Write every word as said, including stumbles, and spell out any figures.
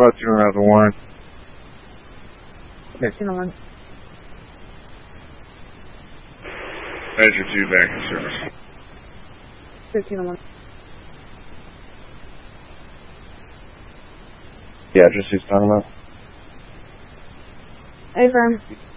about two around the warrant? thirteen oh one. Measure two back in service. thirteen oh one. The address he's talking about? Affirm.